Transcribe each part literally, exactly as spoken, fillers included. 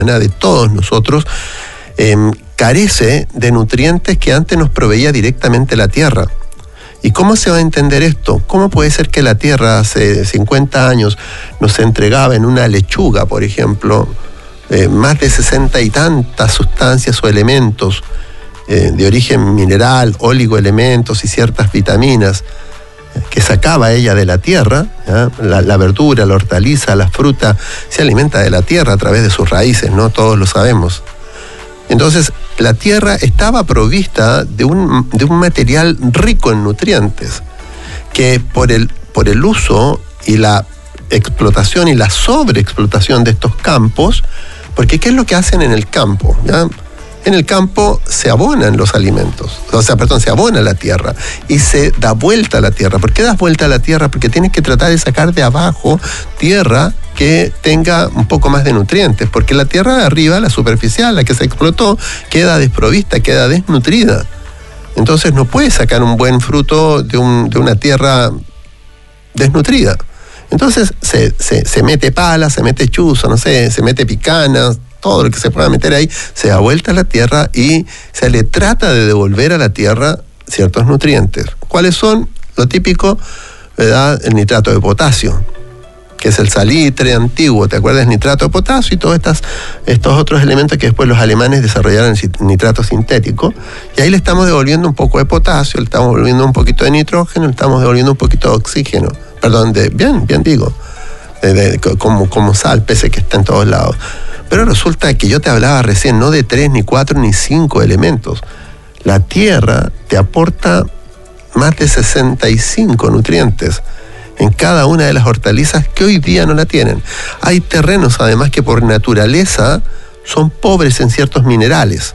de todos nosotros, eh, carece de nutrientes que antes nos proveía directamente la tierra. ¿Y cómo se va a entender esto? ¿Cómo puede ser que la tierra hace cincuenta años nos entregaba en una lechuga, por ejemplo, eh, más de sesenta y tantas sustancias o elementos eh, de origen mineral, oligoelementos y ciertas vitaminas eh, que sacaba ella de la tierra? ¿Ya? La, la verdura, la hortaliza, la fruta se alimenta de la tierra a través de sus raíces, ¿no? Todos lo sabemos. Entonces, la tierra estaba provista de un, de un material rico en nutrientes, que por el, por el uso y la explotación y la sobreexplotación de estos campos, porque ¿qué es lo que hacen en el campo? ¿Ya? En el campo se abonan los alimentos, o sea, perdón, se abona la tierra y se da vuelta a la tierra. ¿Por qué das vuelta a la tierra? Porque tienes que tratar de sacar de abajo tierra que tenga un poco más de nutrientes, porque la tierra de arriba, la superficial, la que se explotó, queda desprovista, queda desnutrida. Entonces no puedes sacar un buen fruto de, un, de una tierra desnutrida. Entonces se, se, se mete pala, se mete chuzo, no sé, se mete picanas, todo lo que se pueda meter ahí, se da vuelta a la tierra y se le trata de devolver a la tierra ciertos nutrientes. ¿Cuáles son? Lo típico, ¿verdad? El nitrato de potasio, que es el salitre antiguo, ¿te acuerdas? Nitrato de potasio y todos estas, estos otros elementos que después los alemanes desarrollaron el nitrato sintético. Y ahí le estamos devolviendo un poco de potasio, le estamos devolviendo un poquito de nitrógeno, le estamos devolviendo un poquito de oxígeno. Perdón, de, bien, bien digo, de, de, como, como sal, pese que está en todos lados. Pero resulta que yo te hablaba recién no de tres, ni cuatro, ni cinco elementos. La tierra te aporta más de sesenta y cinco nutrientes en cada una de las hortalizas que hoy día no la tienen. Hay terrenos además que por naturaleza son pobres en ciertos minerales,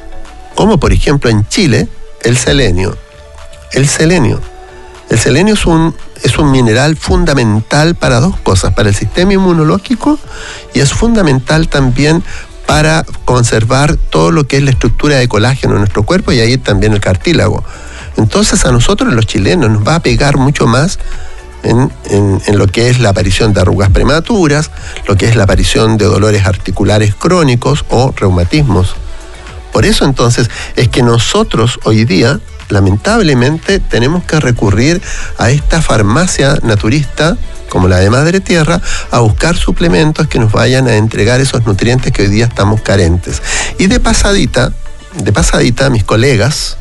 como por ejemplo en Chile el selenio. El selenio. El selenio es un, es un mineral fundamental para dos cosas, para el sistema inmunológico, y es fundamental también para conservar todo lo que es la estructura de colágeno en nuestro cuerpo, y ahí también el cartílago. Entonces a nosotros los chilenos nos va a pegar mucho más En, en, en lo que es la aparición de arrugas prematuras, lo que es la aparición de dolores articulares crónicos o reumatismos. Por eso entonces es que nosotros hoy día, lamentablemente, tenemos que recurrir a esta farmacia naturista, como la de Madre Tierra, a buscar suplementos que nos vayan a entregar esos nutrientes que hoy día estamos carentes. Y de pasadita, de pasadita, mis colegas,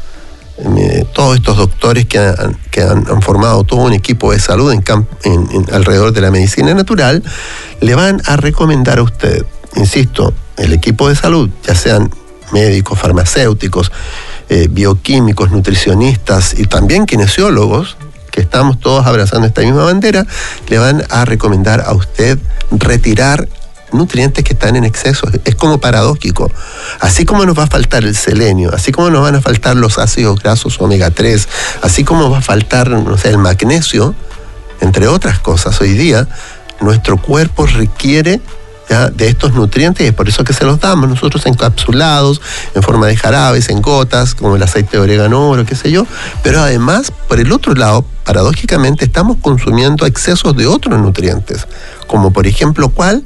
todos estos doctores que han, que han, han formado todo un equipo de salud en, camp, en, en alrededor de la medicina natural, le van a recomendar a usted, insisto, el equipo de salud, ya sean médicos, farmacéuticos, eh, bioquímicos, nutricionistas y también kinesiólogos, que estamos todos abrazando esta misma bandera, le van a recomendar a usted retirar nutrientes que están en exceso. Es como paradójico. Así como nos va a faltar el selenio, así como nos van a faltar los ácidos grasos omega tres, así como va a faltar, no sé, el magnesio, entre otras cosas, hoy día nuestro cuerpo requiere ya de estos nutrientes, y es por eso que se los damos nosotros encapsulados, en forma de jarabes, en gotas, como el aceite de orégano o qué sé yo. Pero además, por el otro lado, paradójicamente, estamos consumiendo excesos de otros nutrientes, como por ejemplo, ¿cuál?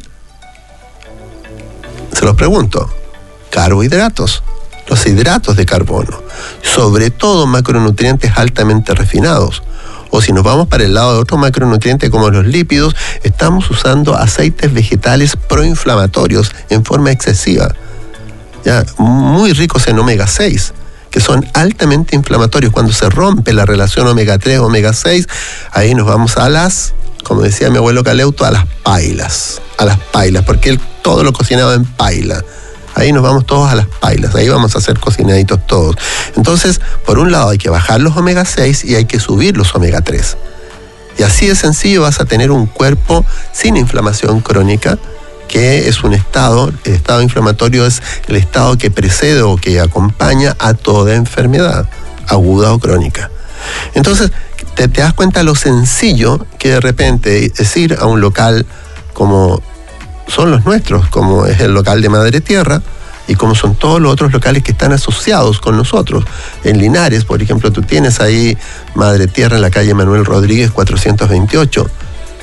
Se los pregunto, carbohidratos, los hidratos de carbono, sobre todo macronutrientes altamente refinados. O si nos vamos para el lado de otros macronutrientes como los lípidos, estamos usando aceites vegetales proinflamatorios en forma excesiva, ya muy ricos en omega seis, que son altamente inflamatorios. Cuando se rompe la relación omega tres, omega seis, ahí nos vamos a las, como decía mi abuelo Caleuto, a las pailas, a las pailas, porque él todo lo cocinaba en paila. Ahí nos vamos todos a las pailas, ahí vamos a hacer cocinaditos todos. Entonces, por un lado hay que bajar los omega seis y hay que subir los omega tres. Y así de sencillo vas a tener un cuerpo sin inflamación crónica, que es un estado, el estado inflamatorio es el estado que precede o que acompaña a toda enfermedad, aguda o crónica. Entonces, te, te das cuenta lo sencillo que de repente es ir a un local como son los nuestros, como es el local de Madre Tierra, y como son todos los otros locales que están asociados con nosotros. En Linares, por ejemplo, tú tienes ahí Madre Tierra en la calle Manuel Rodríguez cuatrocientos veintiocho.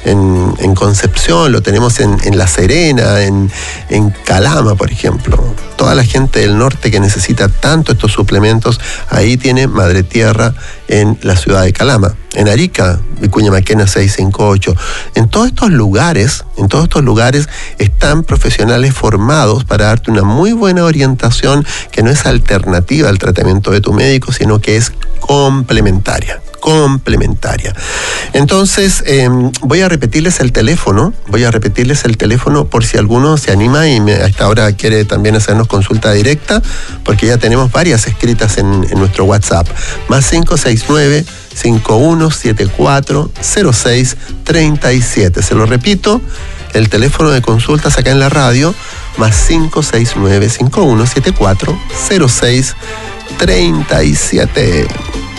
en, en Concepción, lo tenemos en, en La Serena, en, en Calama, por ejemplo. Toda la gente del norte que necesita tanto estos suplementos, ahí tiene Madre Tierra en la ciudad de Calama. En Arica, Vicuña Maquena seiscientos cincuenta y ocho. En todos estos lugares, en todos estos lugares están profesionales formados para darte una muy buena orientación que no es alternativa al tratamiento de tu médico, sino que es complementaria. complementaria. Entonces, eh, voy a repetirles el teléfono, voy a repetirles el teléfono por si alguno se anima y me, a esta hora quiere también hacernos consulta directa, porque ya tenemos varias escritas en, en nuestro WhatsApp. Más cinco seis nueve, cinco uno siete cuatro, cero seis tres siete. Se lo repito, el teléfono de consultas acá en la radio, más cinco seis nueve, cinco uno siete cuatro, cero seis tres siete.